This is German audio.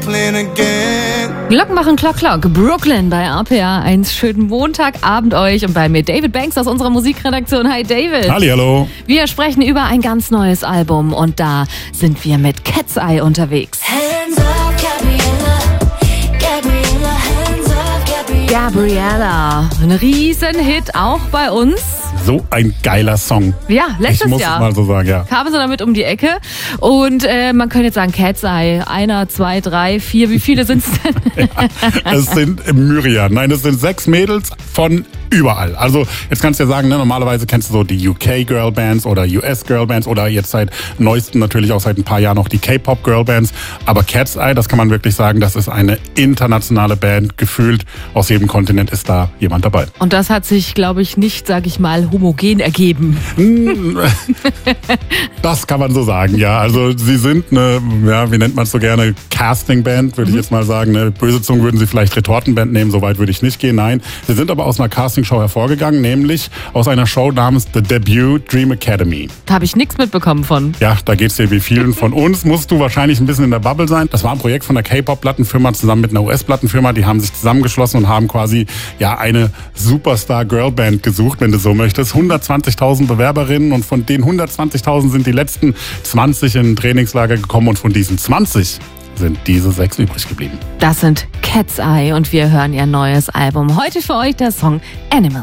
Brooklyn again. Glocken machen Klock Klock. Brooklyn bei RPA 1. Schönen Montagabend euch und bei mir David Banks aus unserer Musikredaktion. Hi David. Hallihallo. Wir sprechen über ein ganz neues Album und da sind wir mit Cat's Eye unterwegs. Hands up, Gabriella, Gabriella, hands up, Gabriella. Gabriella, ein Riesenhit auch bei uns. So ein geiler Song. Ja, letztes Ich muss Jahr es mal so sagen, ja. kamen sie damit um die Ecke und man könnte jetzt sagen, Cat's Eye, 1, 2, 3, 4, wie viele sind es denn? Es sind Myriaden. Nein, es sind 6 Mädels von überall. Also jetzt kannst du ja sagen, ne, normalerweise kennst du so die UK-Girl-Bands oder US-Girl-Bands oder jetzt seit neuestem natürlich auch seit ein paar Jahren noch die K-Pop-Girl-Bands. Aber Cat's Eye, das kann man wirklich sagen, das ist eine internationale Band. Gefühlt aus jedem Kontinent ist da jemand dabei. Und das hat sich, glaube ich, nicht, sag ich mal, homogen ergeben. Das kann man so sagen, ja. Also sie sind eine, ja, wie nennt man es so gerne, Casting-Band, würde ich jetzt mal sagen. Ne? Böse Zungen würden sie vielleicht Retortenband nehmen, so weit würde ich nicht gehen. Nein, sie sind aber aus einer Castingshow hervorgegangen, nämlich aus einer Show namens The Debut Dream Academy. Da habe ich nichts mitbekommen von. Ja, da geht's dir wie vielen von uns. Musst du wahrscheinlich ein bisschen in der Bubble sein. Das war ein Projekt von der K-Pop-Plattenfirma zusammen mit einer US-Plattenfirma. Die haben sich zusammengeschlossen und haben quasi ja eine Superstar-Girl-Band gesucht, wenn du so möchtest. 120.000 Bewerberinnen und von den 120.000 sind die letzten 20 in ein Trainingslager gekommen und von diesen 20 sind diese 6 übrig geblieben. Das sind Cat's Eye und wir hören ihr neues Album. Heute für euch der Song Animal.